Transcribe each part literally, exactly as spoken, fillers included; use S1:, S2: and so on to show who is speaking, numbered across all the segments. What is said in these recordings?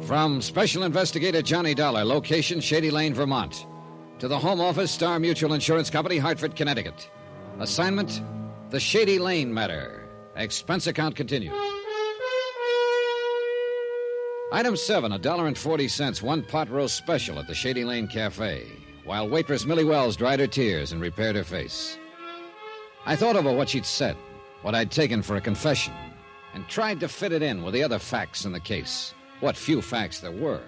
S1: From Special Investigator Johnny Dollar, location Shady Lane, Vermont, to the Home Office, Star Mutual Insurance Company, Hartford, Connecticut. Assignment, the Shady Lane matter. Expense account continued. Item seven, a dollar and forty cents, one pot roast special at the Shady Lane Cafe, while waitress Millie Wells dried her tears and repaired her face. I thought over what she'd said, what I'd taken for a confession, and tried to fit it in with the other facts in the case. What few facts there were.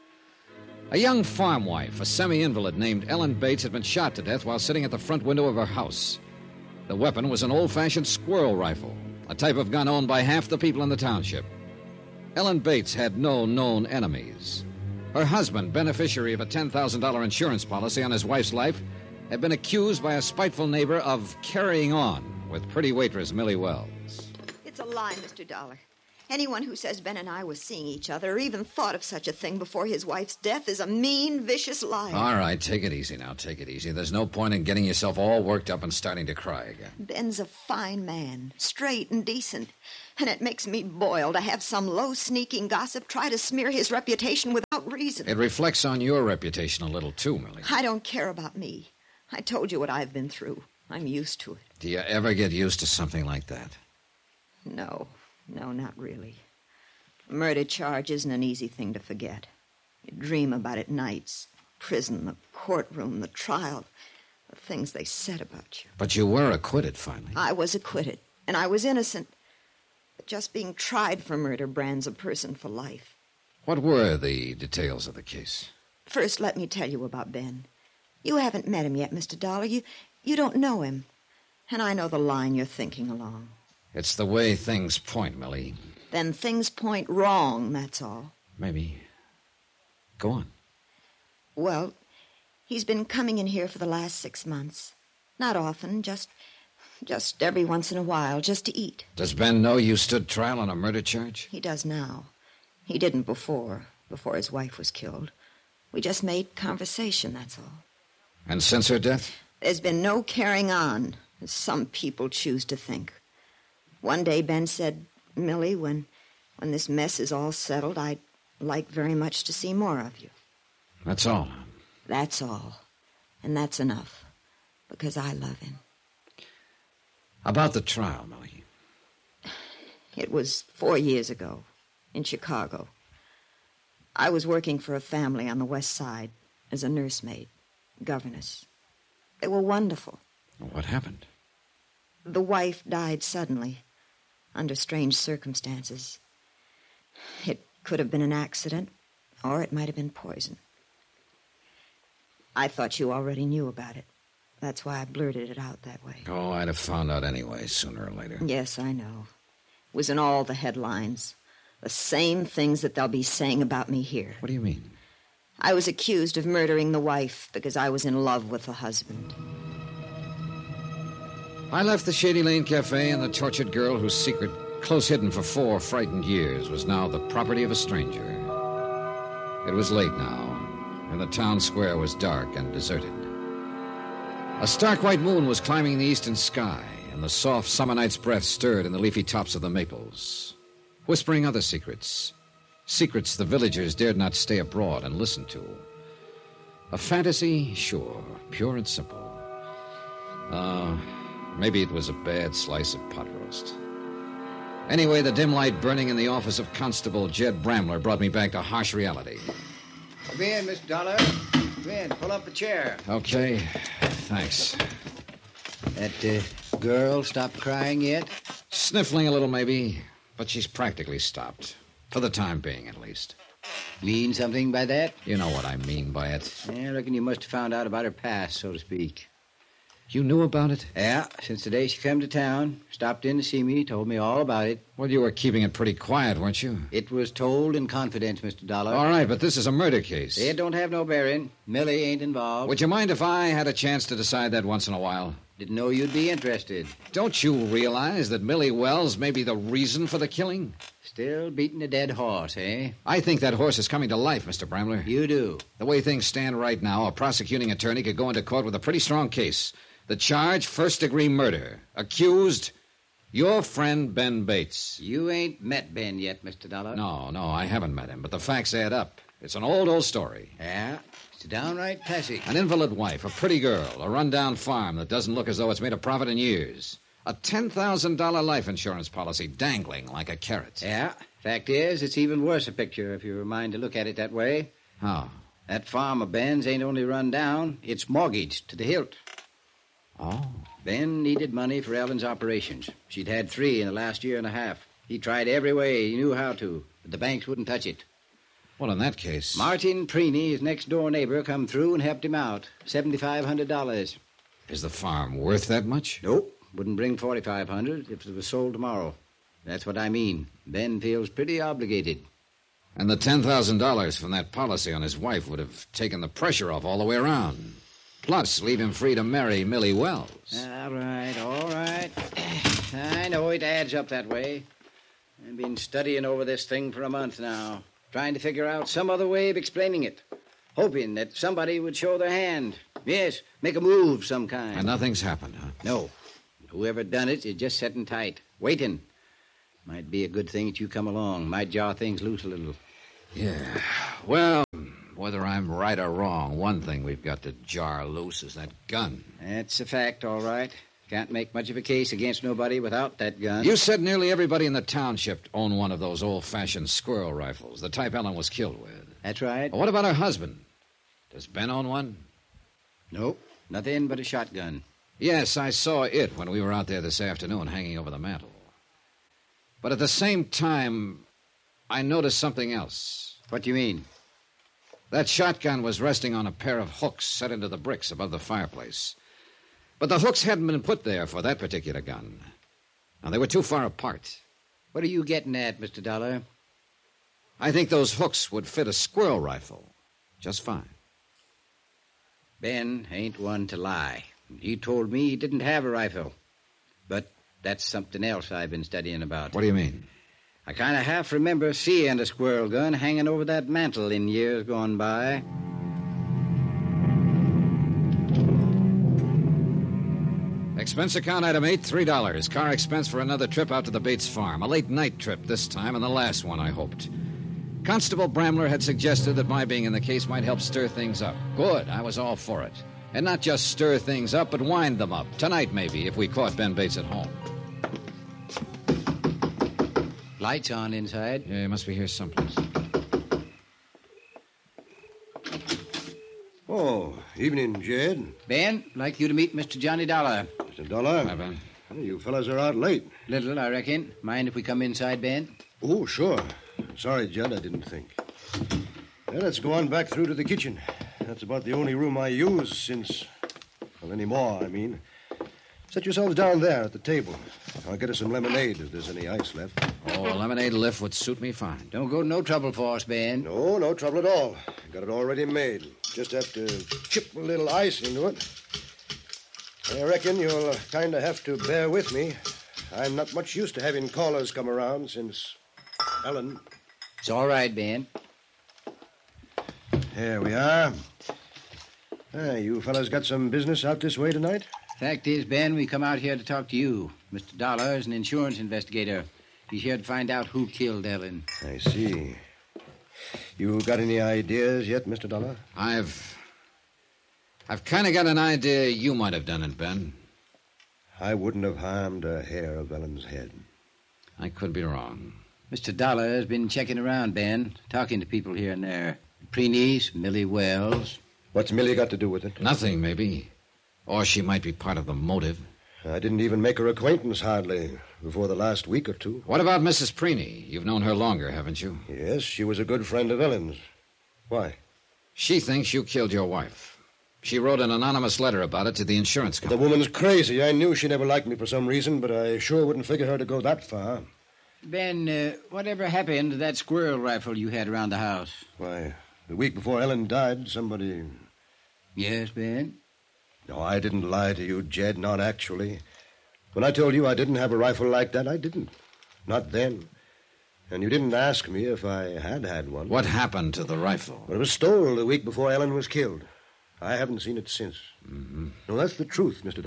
S1: A young farm wife, a semi-invalid named Ellen Bates, had been shot to death while sitting at the front window of her house. The weapon was an old-fashioned squirrel rifle, a type of gun owned by half the people in the township. Ellen Bates had no known enemies. Her husband, beneficiary of a ten thousand dollars insurance policy on his wife's life, had been accused by a spiteful neighbor of carrying on with pretty waitress Millie Wells.
S2: It's a lie, Mister Dollar. Anyone who says Ben and I were seeing each other or even thought of such a thing before his wife's death is a mean, vicious liar.
S1: All right, take it easy now, take it easy. There's no point in getting yourself all worked up and starting to cry again.
S2: Ben's a fine man, straight and decent. And it makes me boil to have some low, sneaking gossip try to smear his reputation without reason.
S1: It reflects on your reputation a little, too, Millie.
S2: I don't care about me. I told you what I've been through. I'm used to it.
S1: Do you ever get used to something like that?
S2: No. No, not really. A murder charge isn't an easy thing to forget. You dream about it nights. Prison, the courtroom, the trial, the things they said about you.
S1: But you were acquitted, finally.
S2: I was acquitted, and I was innocent. But just being tried for murder brands a person for life.
S1: What were the details of the case?
S2: First, let me tell you about Ben. You haven't met him yet, Mister Dollar. You, you don't know him. And I know the line you're thinking along.
S1: It's the way things point, Millie.
S2: Then things point wrong, that's all.
S1: Maybe. Go on.
S2: Well, he's been coming in here for the last six months. Not often, just just every once in a while, just to eat.
S1: Does Ben know you stood trial on a murder charge?
S2: He does now. He didn't before, before his wife was killed. We just made conversation, that's all.
S1: And since her death?
S2: There's been no carrying on, as some people choose to think. One day Ben said, Millie, when, when this mess is all settled, I'd like very much to see more of you.
S1: That's all.
S2: That's all. And that's enough. Because I love him.
S1: About the trial, Millie.
S2: It was four years ago, in Chicago. I was working for a family on the west side as a nursemaid, governess. They were wonderful.
S1: What happened?
S2: The wife died suddenly. Under strange circumstances. It could have been an accident, or it might have been poison. I thought you already knew about it. That's why I blurted it out that way.
S1: Oh, I'd have found out anyway, sooner or later.
S2: Yes, I know. It was in all the headlines. The same things that they'll be saying about me here.
S1: What do you mean?
S2: I was accused of murdering the wife because I was in love with the husband.
S1: I left the Shady Lane Cafe, and the tortured girl whose secret, close hidden for four frightened years, was now the property of a stranger. It was late now, and the town square was dark and deserted. A stark white moon was climbing the eastern sky, and the soft summer night's breath stirred in the leafy tops of the maples, whispering other secrets, secrets the villagers dared not stay abroad and listen to. A fantasy, sure, pure and simple. Ah... Uh, Maybe it was a bad slice of pot roast. Anyway, the dim light burning in the office of Constable Jed Bramler brought me back to harsh reality.
S3: Come in, Mister Dollar. Come in, pull up a chair.
S1: Okay, thanks.
S3: That uh, girl stopped crying yet?
S1: Sniffling a little, maybe, but she's practically stopped. For the time being, at least.
S3: Mean something by that?
S1: You know what I mean by it.
S3: Yeah, I reckon you must have found out about her past, so to speak.
S1: You knew about it?
S3: Yeah, since the day she came to town. Stopped in to see me, told me all about it.
S1: Well, you were keeping it pretty quiet, weren't you?
S3: It was told in confidence, Mister Dollar.
S1: All right, but this is a murder case.
S3: It don't have no bearing. Millie ain't involved.
S1: Would you mind if I had a chance to decide that once in a while?
S3: Didn't know you'd be interested.
S1: Don't you realize that Millie Wells may be the reason for the killing?
S3: Still beating a dead horse, eh?
S1: I think that horse is coming to life, Mister Bramler.
S3: You do?
S1: The way things stand right now, a prosecuting attorney could go into court with a pretty strong case. The charge, first-degree murder. Accused, Your friend Ben Bates.
S3: You ain't met Ben yet, Mister Dollar.
S1: No, no, I haven't met him, but the facts add up. It's an old, old story.
S3: Yeah, it's downright classic.
S1: An invalid wife, a pretty girl, a rundown farm that doesn't look as though it's made a profit in years. A ten thousand dollars life insurance policy dangling like a carrot.
S3: Yeah, fact is, it's even worse a picture if you're a mind to look at it that way.
S1: How?
S3: That farm of Ben's ain't only run down, it's mortgaged to the hilt.
S1: Oh.
S3: Ben needed money for Ellen's operations. She'd had three in the last year and a half. He tried every way he knew how to, but the banks wouldn't touch it.
S1: Well, in that case...
S3: Martin Preeny, his next-door neighbor, come through and helped him out. seven thousand five hundred dollars.
S1: Is the farm worth that much?
S3: Nope. Wouldn't bring four thousand five hundred dollars if it was sold tomorrow. That's what I mean. Ben feels pretty obligated.
S1: And the ten thousand dollars from that policy on his wife would have taken the pressure off all the way around. Plus, leave him free to marry Millie Wells.
S3: All right, all right. I know it adds up that way. I've been studying over this thing for a month now, trying to figure out some other way of explaining it, hoping that somebody would show their hand. Yes, make a move of some kind.
S1: And nothing's happened, huh?
S3: No. Whoever done it is just sitting tight, waiting. Might be a good thing that you come along. Might jar things loose a little.
S1: Yeah. Well, whether I'm right or wrong, one thing we've got to jar loose is that gun.
S3: That's a fact, all right. Can't make much of a case against nobody without that gun.
S1: You said nearly everybody in the township owned one of those old-fashioned squirrel rifles, the type Ellen was killed with.
S3: That's right.
S1: Well, what about her husband? Does Ben own one?
S3: Nope. Nothing but a shotgun.
S1: Yes, I saw it when we were out there this afternoon hanging over the mantel. But at the same time, I noticed something else.
S3: What do you mean?
S1: That shotgun was resting on a pair of hooks set into the bricks above the fireplace. But the hooks hadn't been put there for that particular gun. Now, they were too far apart.
S3: What are you getting at, Mister Dollar?
S1: I think those hooks would fit a squirrel rifle just fine.
S3: Ben ain't one to lie. He told me he didn't have a rifle. But that's something else I've been studying about.
S1: What do you mean?
S3: I kind of half remember seeing a squirrel gun hanging over that mantel in years gone by.
S1: Expense account item eight, three dollars. Car expense for another trip out to the Bates farm. A late night trip this time, and the last one, I hoped. Constable Bramler had suggested that my being in the case might help stir things up. Good, I was all for it. And not just stir things up, but wind them up. Tonight, maybe, if we caught Ben Bates at home.
S3: Lights on inside.
S1: Yeah, he must be here someplace.
S4: Oh, evening, Jed.
S3: Ben, like you to meet Mister Johnny Dollar.
S4: Mister Dollar.
S1: Hi, Ben.
S4: Well, you fellas are out late.
S3: Little, I reckon. Mind if we come inside, Ben?
S4: Oh, sure. Sorry, Jed, I didn't think. Well, let's go on back through to the kitchen. That's about the only room I use since... Well, anymore, I mean. Set yourselves down there at the table. I'll get us some lemonade if there's any ice left.
S1: Oh, a lemonade lift would suit me fine.
S3: Don't go to no trouble for us, Ben.
S4: No, no trouble at all. Got it already made. Just have to chip a little ice into it. I reckon you'll kind of have to bear with me. I'm not much used to having callers come around since Ellen.
S3: It's all right, Ben.
S4: Here we are. Ah, you fellas got some business out this way tonight?
S3: Fact is, Ben, we come out here to talk to you. Mister Dollar is an insurance investigator. He's here to find out who killed Ellen.
S4: I see. You got any ideas yet, Mister Dollar?
S1: I've... I've kind of got an idea you might have done it, Ben.
S4: I wouldn't have harmed a hair of Ellen's head.
S1: I could be wrong.
S3: Mister Dollar has been checking around, Ben, talking to people here and there. Preenice, Millie Wells.
S4: What's Millie got to do with it?
S1: Nothing, maybe. Or she might be part of the motive.
S4: I didn't even make her acquaintance, hardly, before the last week or two.
S1: What about Missus Preeny? You've known her longer, haven't you?
S4: Yes, she was a good friend of Ellen's. Why?
S1: She thinks you killed your wife. She wrote an anonymous letter about it to the insurance
S4: The
S1: company.
S4: woman's crazy. I knew she never liked me for some reason, but I sure wouldn't figure her to go that far.
S3: Ben, uh, whatever happened to that squirrel rifle you had around the house?
S4: Why, the week before Ellen died, somebody...
S3: Yes, Ben?
S4: No, I didn't lie to you, Jed, not actually. When I told you I didn't have a rifle like that, I didn't. Not then. And you didn't ask me if I had had one.
S1: What happened to the rifle?
S4: Well, it was stolen the week before Ellen was killed. I haven't seen it since.
S1: Mm-hmm.
S4: No, that's the truth, Mister Dollar.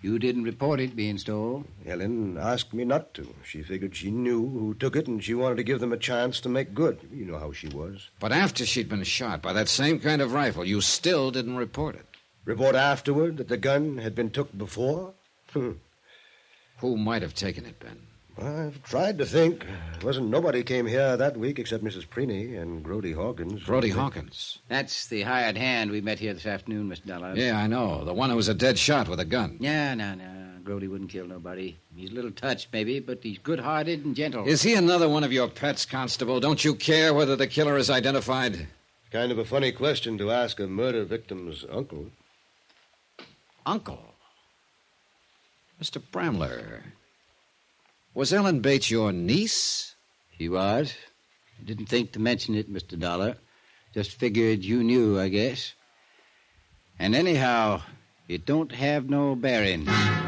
S3: You didn't report it being stole?
S4: Helen asked me not to. She figured she knew who took it, and she wanted to give them a chance to make good. You know how she was.
S1: But after she'd been shot by that same kind of rifle, you still didn't report it.
S4: Report afterward that the gun had been took before?
S1: Who might have taken it, Ben?
S4: I've tried to think. Wasn't nobody came here that week except Missus Preeny and Grody Hawkins.
S1: Grody Hawkins?
S3: That's the hired hand we met here this afternoon, Mister Dollar.
S1: Yeah, I know. The one who was a dead shot with a gun.
S3: Yeah, no, no. Grody wouldn't kill nobody. He's a little touched, maybe, but he's good-hearted and gentle.
S1: Is he another one of your pets, Constable? Don't you care whether the killer is identified?
S4: Kind of a funny question to ask a murder victim's uncle.
S1: Uncle? Mister Bramler, was Ellen Bates your niece?
S3: She was. I didn't think to mention it, Mister Dollar. Just figured you knew, I guess. And anyhow, it don't have no bearing.